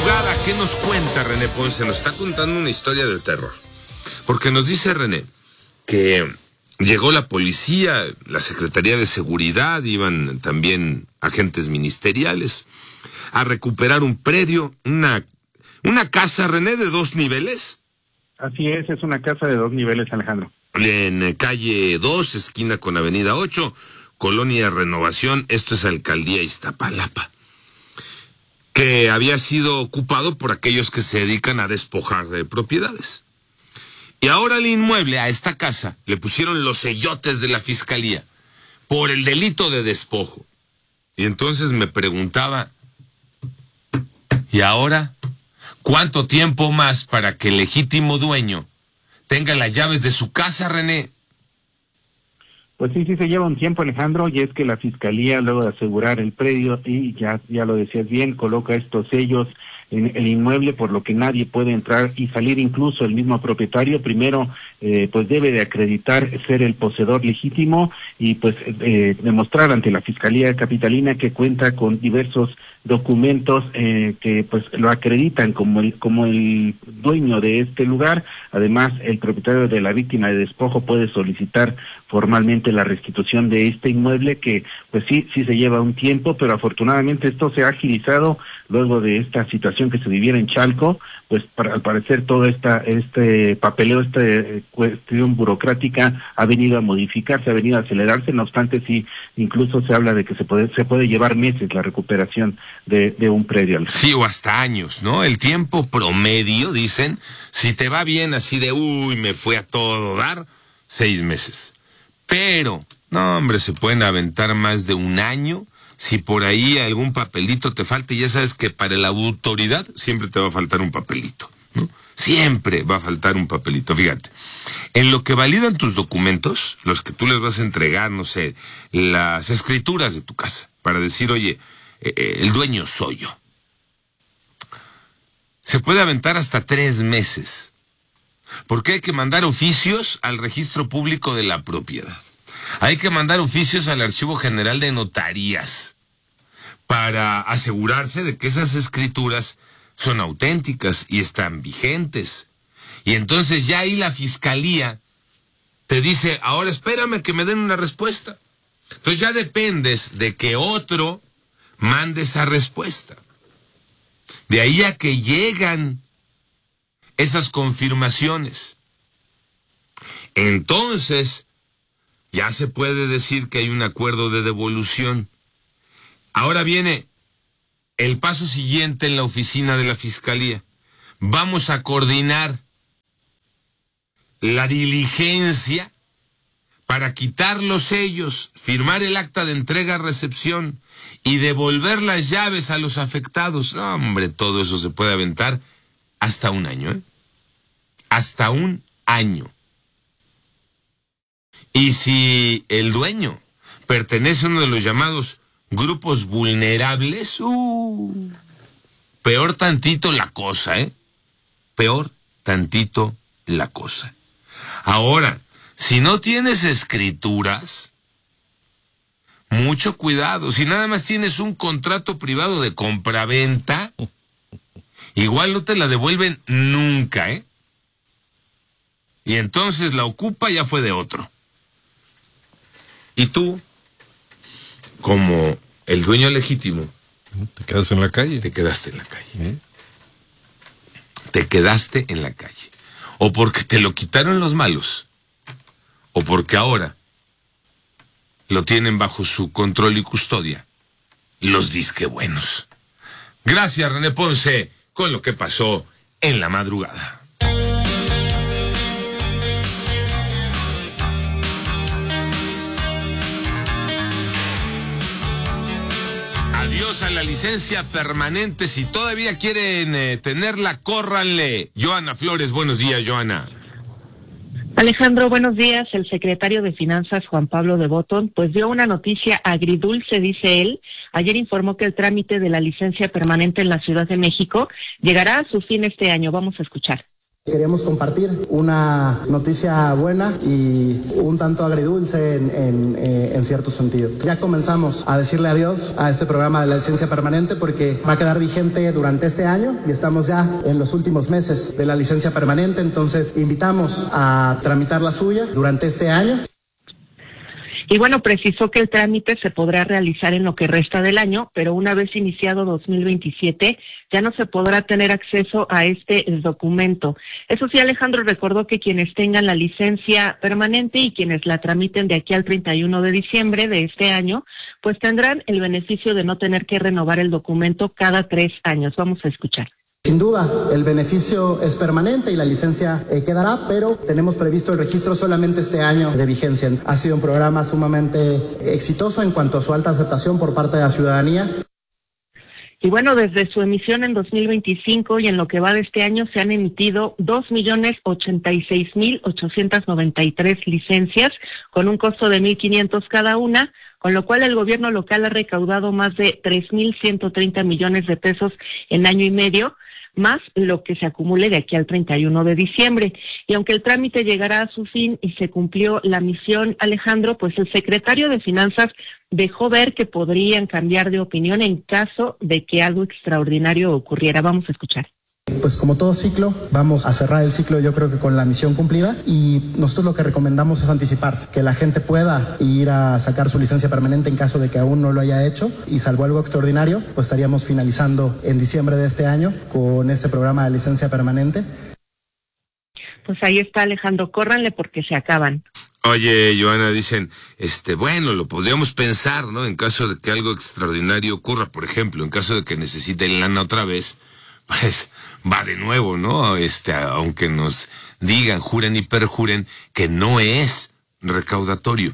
madrugada, ¿qué nos cuenta René Ponce? Nos está contando una historia de terror. Porque nos dice René que llegó la policía, la Secretaría de Seguridad, iban también agentes ministeriales a recuperar un predio, una casa, René, de 2 niveles. Así es una casa de 2 niveles, Alejandro. En calle 2, esquina con avenida 8, Colonia Renovación, esto es Alcaldía Iztapalapa, que había sido ocupado por aquellos que se dedican a despojar de propiedades. Y ahora al inmueble, a esta casa, le pusieron los sellotes de la fiscalía por el delito de despojo. Y entonces me preguntaba, ¿y ahora cuánto tiempo más para que el legítimo dueño tenga las llaves de su casa, René? Pues sí se lleva un tiempo, Alejandro, y es que la fiscalía, luego de asegurar el predio, y ya lo decías bien, coloca estos sellos en el inmueble, por lo que nadie puede entrar y salir, incluso el mismo propietario. Primero, pues debe de acreditar ser el poseedor legítimo y pues demostrar ante la Fiscalía Capitalina que cuenta con diversos documentos que pues lo acreditan como el dueño de este lugar. Además, el propietario de la víctima de despojo puede solicitar formalmente la restitución de este inmueble, que pues sí se lleva un tiempo, pero afortunadamente esto se ha agilizado luego de esta situación que se viviera en Chalco. Pues al parecer todo este papeleo, esta cuestión burocrática ha venido a modificarse, ha venido a acelerarse. No obstante, sí, incluso se habla de que se puede llevar meses la recuperación de un predio. Sí, o hasta años, ¿no? El tiempo promedio, dicen, si te va bien así de, me fue a todo dar, 6 meses. Pero, no hombre, se pueden aventar más de 1 año. Si por ahí algún papelito te falta, ya sabes que para la autoridad siempre te va a faltar un papelito, ¿no? Siempre va a faltar un papelito. Fíjate, en lo que validan tus documentos, los que tú les vas a entregar, no sé, las escrituras de tu casa, para decir, oye, el dueño soy yo. Se puede aventar hasta 3 meses. Porque hay que mandar oficios al registro público de la propiedad. Hay que mandar oficios al Archivo General de Notarías para asegurarse de que esas escrituras son auténticas y están vigentes. Y entonces ya ahí la fiscalía te dice, ahora espérame que me den una respuesta. Entonces ya dependes de que otro mande esa respuesta. De ahí a que llegan esas confirmaciones. Entonces ya se puede decir que hay un acuerdo de devolución. Ahora viene el paso siguiente en la oficina de la Fiscalía. Vamos a coordinar la diligencia para quitar los sellos, firmar el acta de entrega-recepción y devolver las llaves a los afectados. No, hombre, todo eso se puede aventar hasta 1 año, ¿eh? Hasta 1 año. Y si el dueño pertenece a uno de los llamados grupos vulnerables, peor tantito la cosa, ¿eh? Peor tantito la cosa. Ahora, si no tienes escrituras, mucho cuidado. Si nada más tienes un contrato privado de compraventa, igual no te la devuelven nunca, ¿eh? Y entonces la ocupa ya fue de otro. Y tú, como el dueño legítimo, te quedas en la calle. Te quedaste en la calle. Te quedaste en la calle. O porque te lo quitaron los malos, o porque ahora lo tienen bajo su control y custodia los disque buenos. Gracias, René Ponce, con lo que pasó en la madrugada. Adiós a la licencia permanente. Si todavía quieren tenerla, córranle. Joana Flores, buenos días, Joana. Alejandro, buenos días. El secretario de Finanzas, Juan Pablo de Botton, pues dio una noticia agridulce, dice él. Ayer informó que el trámite de la licencia permanente en la Ciudad de México llegará a su fin este año. Vamos a escuchar. Queríamos compartir una noticia buena y un tanto agridulce en cierto sentido. Ya comenzamos a decirle adiós a este programa de la licencia permanente porque va a quedar vigente durante este año y estamos ya en los últimos meses de la licencia permanente, entonces invitamos a tramitar la suya durante este año. Y bueno, precisó que el trámite se podrá realizar en lo que resta del año, pero una vez iniciado 2027 ya no se podrá tener acceso a este documento. Eso sí, Alejandro recordó que quienes tengan la licencia permanente y quienes la tramiten de aquí al 31 de diciembre de este año, pues tendrán el beneficio de no tener que renovar el documento cada 3 años. Vamos a escuchar. Sin duda, el beneficio es permanente y la licencia quedará, pero tenemos previsto el registro solamente este año de vigencia. Ha sido un programa sumamente exitoso en cuanto a su alta aceptación por parte de la ciudadanía. Y bueno, desde su emisión en 2025 y en lo que va de este año se han emitido 2.086.893 licencias con un costo de 1.500 cada una, con lo cual el gobierno local ha recaudado más de 3.130 millones de pesos en año y medio, más lo que se acumule de aquí al 31 de diciembre. Y aunque el trámite llegará a su fin y se cumplió la misión, Alejandro, pues el secretario de Finanzas dejó ver que podrían cambiar de opinión en caso de que algo extraordinario ocurriera. Vamos a escuchar. Pues como todo ciclo, vamos a cerrar el ciclo yo creo que con la misión cumplida y nosotros lo que recomendamos es anticiparse, que la gente pueda ir a sacar su licencia permanente en caso de que aún no lo haya hecho y salvo algo extraordinario, pues estaríamos finalizando en diciembre de este año con este programa de licencia permanente. Pues ahí está, Alejandro, córranle porque se acaban. Oye, Joana, dicen, bueno, lo podríamos pensar, ¿no? En caso de que algo extraordinario ocurra, por ejemplo, en caso de que necesiten lana otra vez, pues va de nuevo, ¿no? Aunque nos digan, juren y perjuren que no es recaudatorio.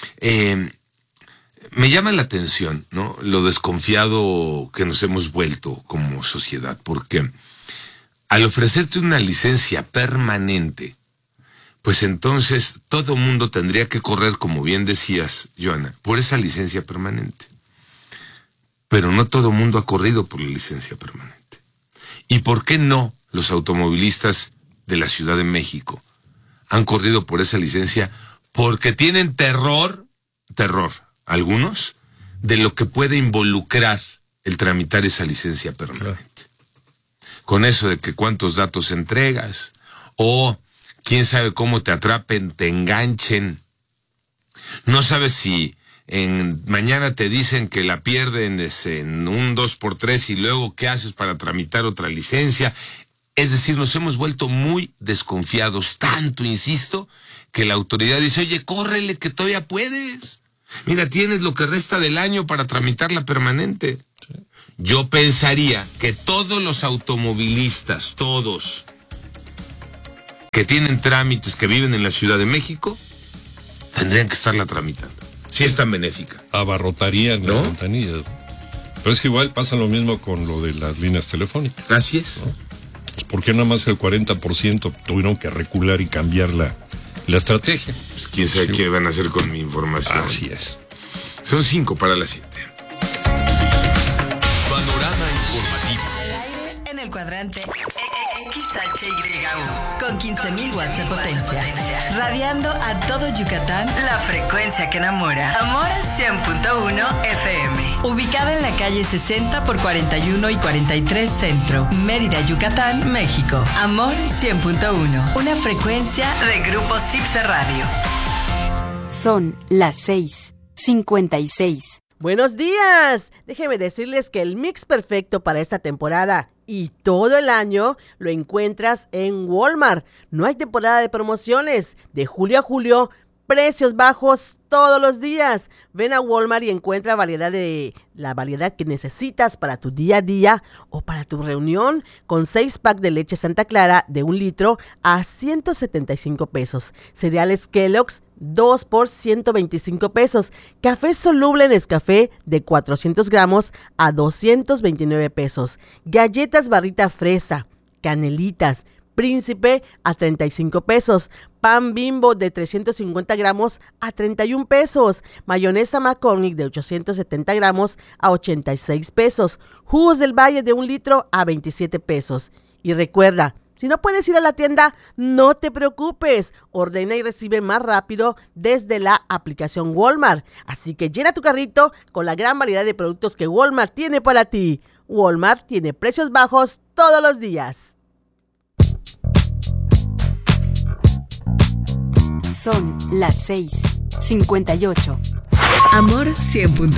Me llama la atención, ¿no? Lo desconfiado que nos hemos vuelto como sociedad, porque al ofrecerte una licencia permanente, pues entonces todo mundo tendría que correr, como bien decías, Joana, por esa licencia permanente. Pero no todo mundo ha corrido por la licencia permanente. ¿Y por qué no los automovilistas de la Ciudad de México han corrido por esa licencia? Porque tienen terror, algunos, de lo que puede involucrar el tramitar esa licencia permanente. Claro. Con eso de que cuántos datos entregas, o quién sabe cómo te atrapen, te enganchen. No sabes si mañana te dicen que la pierden en un 2x3 y luego ¿qué haces para tramitar otra licencia? Es decir, nos hemos vuelto muy desconfiados, tanto, insisto, que la autoridad dice, oye, córrele que todavía puedes. Mira, tienes lo que resta del año para tramitar la permanente. Sí. Yo pensaría que todos los automovilistas, todos, que tienen trámites, que viven en la Ciudad de México, tendrían que estarla tramitando. Sí es tan benéfica. Abarrotarían, ¿no?, las ventanillas. Pero es que igual pasa lo mismo con lo de las líneas telefónicas. Así es. ¿No? Pues ¿por qué nada más el 40% tuvieron que recular y cambiar la estrategia? Pues quién sabe qué van a hacer con mi información. Así es. Son 5 para las 7. Panorama informativo. En el cuadrante XHYU, con 15.000 watts de potencia, radiando a todo Yucatán, la frecuencia que enamora. Amor 100.1 FM, ubicada en la calle 60 por 41 y 43 Centro, Mérida, Yucatán, México. Amor 100.1, una frecuencia de Grupo Cipse Radio. Son las 6:56. Buenos días. Déjenme decirles que el mix perfecto para esta temporada y todo el año lo encuentras en Walmart. No hay temporada de promociones. De julio a julio, precios bajos todos los días. Ven a Walmart y encuentra la variedad que necesitas para tu día a día o para tu reunión, con 6 packs de leche Santa Clara de 1 litro a 175 pesos. Cereales Kellogg's 2 por 125 pesos. Café soluble Nescafé de 400 gramos a 229 pesos. Galletas barrita fresa, canelitas, Príncipe a 35 pesos. Pan Bimbo de 350 gramos a 31 pesos. Mayonesa McCormick de 870 gramos a 86 pesos. Jugos del Valle de 1 litro a 27 pesos. Y recuerda, Si no puedes ir a la tienda, no te preocupes. Ordena y recibe más rápido desde la aplicación Walmart. Así que llena tu carrito con la gran variedad de productos que Walmart tiene para ti. Walmart tiene precios bajos todos los días. Son las 6:58. Amor 100.